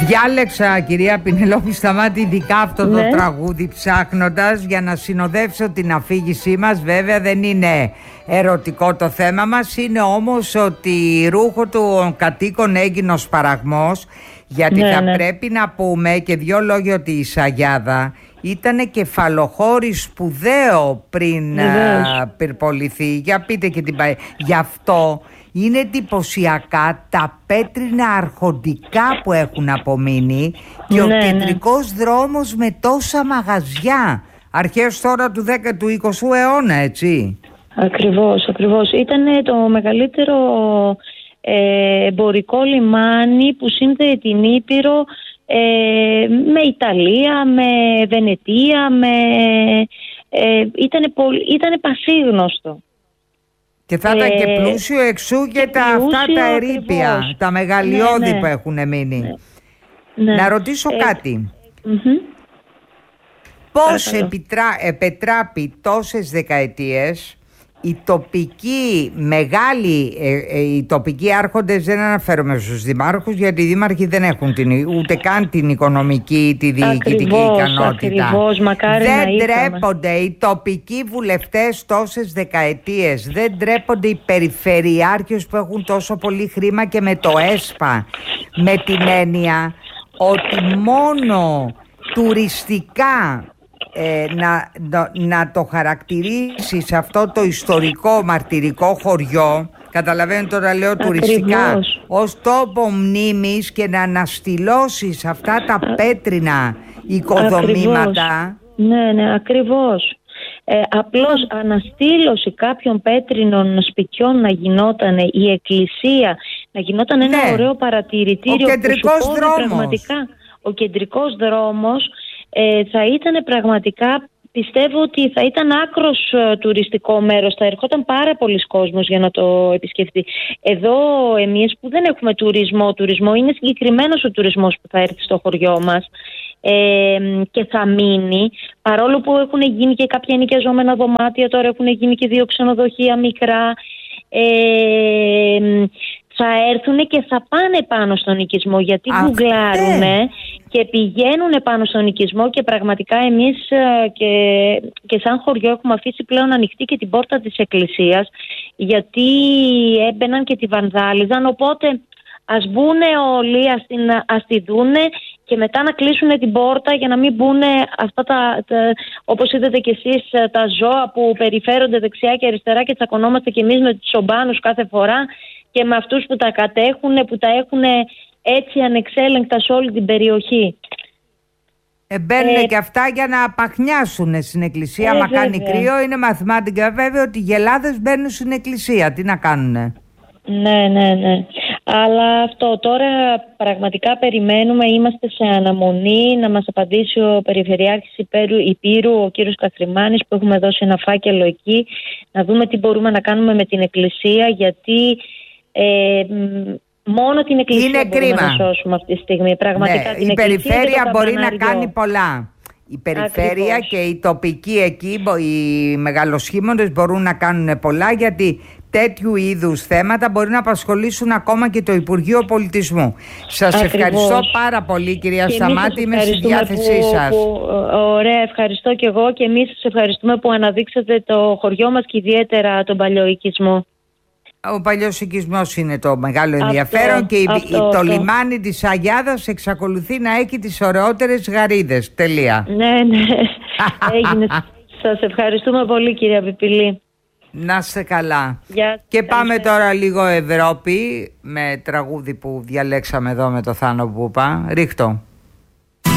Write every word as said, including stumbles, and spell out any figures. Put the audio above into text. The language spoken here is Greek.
Διάλεξα, κυρία Πινελόπη Σταμάτη, ειδικά αυτό Ναι. το τραγούδι ψάχνοντας για να συνοδεύσω την αφήγησή μας. Βέβαια δεν είναι ερωτικό το θέμα μας, είναι όμως ότι ρούχο του κατοίκων έγινε ο σπαραγμός, γιατί Ναι, θα ναι. πρέπει να πούμε και δύο λόγια ότι η Σαγιάδα ήταν κεφαλοχώρη σπουδαίο πριν Βεβαίως. α, πυρποληθεί. Για πείτε και την πα... Γι' αυτό είναι εντυπωσιακά τα πέτρινα αρχοντικά που έχουν απομείνει και ο Ναι, ναι. κεντρικός δρόμος με τόσα μαγαζιά. Αρχές τώρα του δέκατου εικοστού αιώνα, έτσι. Ακριβώς, ακριβώς. Ήταν το μεγαλύτερο ε, εμπορικό λιμάνι που σύνδεε την Ήπειρο ε, με Ιταλία, με Βενετία, με... Ε, ήτανε, πολύ, ήτανε πασίγνωστο. Και θα ήταν Ε, και πλούσιο εξού και, και τα, αυτά πλούσιο τα ερείπια, ακριβώς. τα μεγαλειώδη Ναι, ναι. που έχουν μείνει. Ναι. Να ρωτήσω Ε, κάτι. μμμ. Πώς Παρακαλώ. επιτρά, επετράπει τόσες δεκαετίες οι τοπικοί μεγάλοι, ε, ε, οι τοπικοί άρχοντες, δεν αναφέρομαι στους δημάρχους, γιατί οι δήμαρχοι δεν έχουν την, ούτε καν την οικονομική, τη διοικητική Ακριβώς, ικανότητα. ακριβώς, μακάρι δεν να είχαμε. ντρέπονται οι τοπικοί βουλευτές τόσες δεκαετίες, δεν ντρέπονται οι περιφερειάρχες που έχουν τόσο πολύ χρήμα και με το ΕΣΠΑ, με την έννοια ότι μόνο τουριστικά ε, να, να, να το χαρακτηρίσεις αυτό το ιστορικό μαρτυρικό χωριό, καταλαβαίνω τώρα λέω τουριστικά, Ακριβώς. ως τόπο μνήμης και να αναστηλώσεις αυτά τα πέτρινα οικοδομήματα. Ακριβώς. Ναι, ναι, ακριβώς. Ε, απλώς αναστήλωση κάποιων πέτρινων σπιτιών να γινόταν, η εκκλησία να γινόταν ένα Ναι. ωραίο παρατηρητήριο. Ο κεντρικός που σου κόβει δρόμος. Πραγματικά, ο κεντρικός δρόμος ε, θα ήταν πραγματικά, πιστεύω ότι θα ήταν άκρος ε, τουριστικό μέρος, θα ερχόταν πάρα πολλοί κόσμος για να το επισκεφτεί. Εδώ εμείς που δεν έχουμε τουρισμό, τουρισμό είναι συγκεκριμένος ο τουρισμός που θα έρθει στο χωριό μας ε, και θα μείνει, παρόλο που έχουν γίνει και κάποια νοικιαζόμενα δωμάτια, τώρα έχουν γίνει και δύο ξενοδοχεία μικρά, ε, θα έρθουν και θα πάνε πάνω στον οικισμό, γιατί γκουγκλάρουνε και πηγαίνουν πάνω στον οικισμό και πραγματικά εμείς ε, και, και σαν χωριό έχουμε αφήσει πλέον ανοιχτή και την πόρτα της εκκλησίας, γιατί έμπαιναν και τη βανδάλιζαν, οπότε ας μπουνε όλοι, ας, την, ας τη δούνε και μετά να κλείσουν την πόρτα για να μην μπουν αυτά τα, τα, όπως είδατε κι εσείς, τα ζώα που περιφέρονται δεξιά και αριστερά και τσακωνόμαστε κι εμείς με τους σομπάνους κάθε φορά και με αυτούς που τα κατέχουν, που τα έχουν έτσι ανεξέλεγκτα σε όλη την περιοχή. Ε, μπαίνουν Ε, και αυτά για να παχνιάσουν στην εκκλησία. Ε, Μα κάνει βέβαια. κρύο, είναι μαθημάτικα. Βέβαια ότι οι γελάδες μπαίνουν στην εκκλησία. Τι να κάνουνε. Ναι, ναι, ναι. Αλλά αυτό τώρα πραγματικά περιμένουμε, είμαστε σε αναμονή να μας απαντήσει ο Περιφερειάρχης Υπήρου, Υπήρου ο κύριος Καθριμάνης, που έχουμε δώσει ένα φάκελο εκεί, να δούμε τι μπορούμε να κάνουμε με την εκκλησία, γιατί ε, μ, μόνο την εκκλησία Είναι μπορούμε κρίμα. να σώσουμε αυτή τη στιγμή. Πραγματικά Ναι, την η εκκλησία περιφέρεια και το μπορεί να καμπαναριό. κάνει πολλά. Η περιφέρεια Ακριβώς. και οι τοπικοί εκεί, μπο- οι μεγαλοσχήμονες μπορούν να κάνουν πολλά, γιατί τέτοιου είδους θέματα μπορεί να απασχολήσουν ακόμα και το Υπουργείο Πολιτισμού. Σας Ακριβώς. ευχαριστώ πάρα πολύ, κυρία Και εμείς Σταμάτη, σας είμαι στη ευχαριστούμε διάθεσή που- σας. που- ωραία, ευχαριστώ και εγώ, και εμείς σας ευχαριστούμε που αναδείξατε το χωριό μας και ιδιαίτερα τον παλιό οικισμό. Ο παλιός οικισμός είναι το μεγάλο Αυτό, ενδιαφέρον και η- αυτό, η- το αυτό. λιμάνι της Αγιάδας εξακολουθεί να έχει τις ωραιότερες γαρίδες. Τελεία. Ναι, ναι, έγινε. Σας ευχαριστούμε πολύ, κυρία Πιπηλή. Να είστε καλά. Γεια, Και πάμε καλησπέρα. τώρα λίγο Ευρώπη με τραγούδι που διαλέξαμε εδώ με το Θάνο Μπούπα. Ρίχτω.